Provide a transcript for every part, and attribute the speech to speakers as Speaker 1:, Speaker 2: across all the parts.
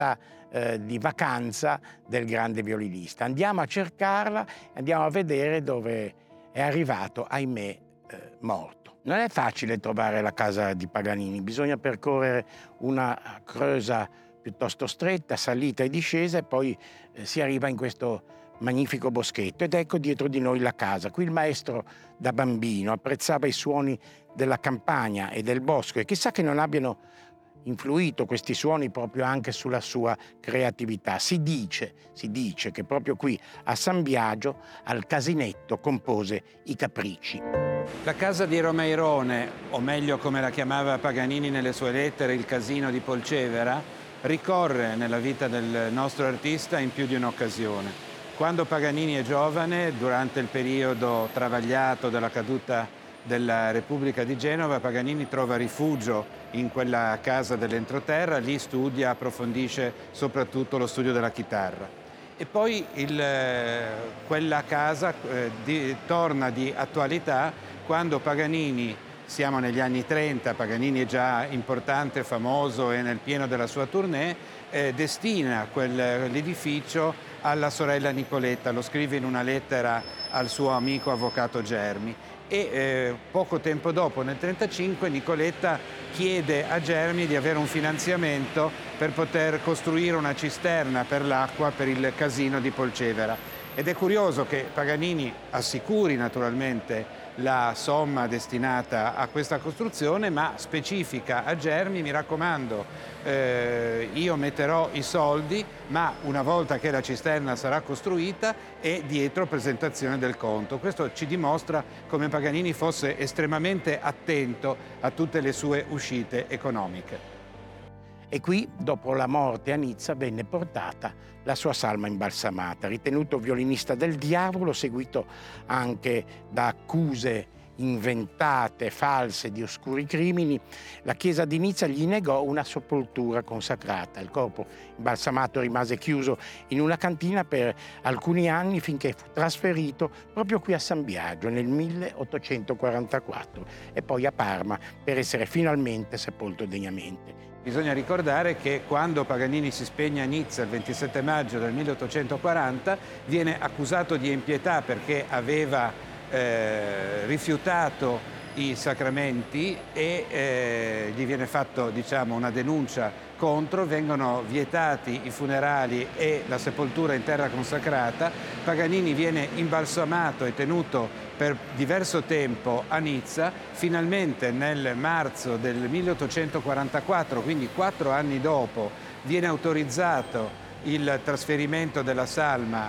Speaker 1: casetta di vacanza del grande violinista. Andiamo a cercarla, andiamo a vedere dove è arrivato, ahimè, morto. Non è facile trovare la casa di Paganini, bisogna percorrere una creusa piuttosto stretta, salita e discesa, e poi si arriva in questo magnifico boschetto, ed ecco dietro di noi la casa. Qui il maestro da bambino apprezzava i suoni della campagna e del bosco, e chissà che non abbiano influito questi suoni proprio anche sulla sua creatività. Si dice che proprio qui a San Biagio, al Casinetto, compose i Capricci.
Speaker 2: La casa di Romeirone, o meglio come la chiamava Paganini nelle sue lettere, il Casino di Polcevera, ricorre nella vita del nostro artista in più di un'occasione. Quando Paganini è giovane, durante il periodo travagliato della caduta della Repubblica di Genova, Paganini trova rifugio in quella casa dell'entroterra, lì studia, approfondisce soprattutto lo studio della chitarra. E poi quella casa torna di attualità quando Paganini, siamo negli anni 30, Paganini è già importante, famoso e nel pieno della sua tournée, destina quell'edificio alla sorella Nicoletta, lo scrive in una lettera al suo amico avvocato Germi. E poco tempo dopo, nel 1935, Nicoletta chiede a Germi di avere un finanziamento per poter costruire una cisterna per l'acqua per il Casino di Polcevera. Ed è curioso che Paganini assicuri naturalmente la somma destinata a questa costruzione, ma specifica a Germi: mi raccomando, io metterò i soldi, ma una volta che la cisterna sarà costruita e dietro presentazione del conto. Questo ci dimostra come Paganini fosse estremamente attento a tutte le sue uscite economiche.
Speaker 1: E qui, dopo la morte a Nizza, venne portata la sua salma imbalsamata. Ritenuto violinista del diavolo, seguito anche da accuse inventate, false, di oscuri crimini, la chiesa di Nizza gli negò una sepoltura consacrata. Il corpo imbalsamato rimase chiuso in una cantina per alcuni anni, finché fu trasferito proprio qui a San Biagio nel 1844 e poi a Parma per essere finalmente sepolto degnamente.
Speaker 2: Bisogna ricordare che quando Paganini si spegne a Nizza il 27 maggio del 1840 viene accusato di impietà perché aveva rifiutato i sacramenti e gli viene fatto, diciamo, una denuncia contro, vengono vietati i funerali e la sepoltura in terra consacrata. Paganini viene imbalsamato e tenuto per diverso tempo a Nizza. Finalmente nel marzo del 1844, quindi 4 anni dopo, viene autorizzato il trasferimento della salma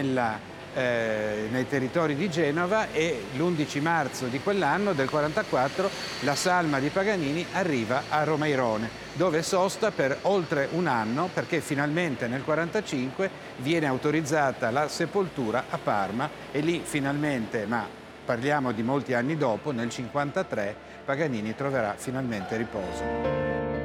Speaker 2: nei territori di Genova, e l'11 marzo di quell'anno, del 44, la salma di Paganini arriva a Romeirone, dove sosta per oltre un anno, perché finalmente nel 45 viene autorizzata la sepoltura a Parma, e lì finalmente, ma parliamo di molti anni dopo, nel 53, Paganini troverà finalmente riposo.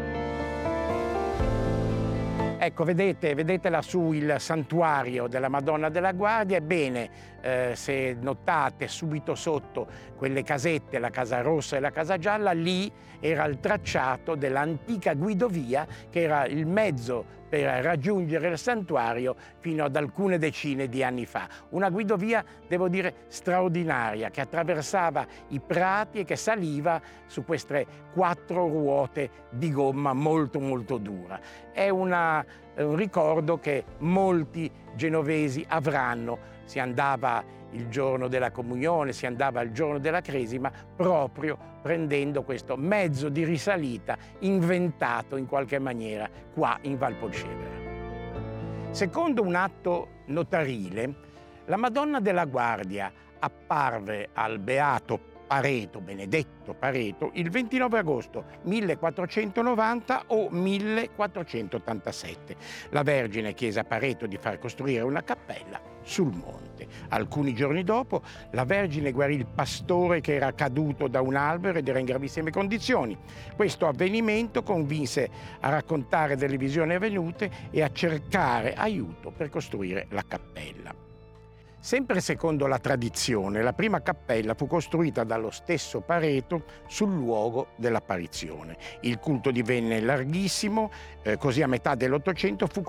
Speaker 1: Ecco, vedete lassù il santuario della Madonna della Guardia. Ebbene, se notate subito sotto quelle casette, la Casa Rossa e la Casa Gialla, lì era il tracciato dell'antica guidovia che era il mezzo per raggiungere il santuario fino ad alcune decine di anni fa. Una guidovia, devo dire, straordinaria, che attraversava i prati e che saliva su queste 4 ruote di gomma molto molto dura. È un ricordo che molti genovesi avranno. Si andava il giorno della comunione, si andava il giorno della cresima, proprio prendendo questo mezzo di risalita inventato in qualche maniera qua in Val Polcevera. Secondo un atto notarile, la Madonna della Guardia apparve al beato Pareto, Benedetto Pareto, il 29 agosto 1490 o 1487. La Vergine chiese a Pareto di far costruire una cappella sul monte. Alcuni giorni dopo, la Vergine guarì il pastore che era caduto da un albero ed era in gravissime condizioni. Questo avvenimento convinse a raccontare delle visioni avvenute e a cercare aiuto per costruire la cappella. Sempre secondo la tradizione, la prima cappella fu costruita dallo stesso Pareto sul luogo dell'apparizione. Il culto divenne larghissimo, così a metà dell'Ottocento fu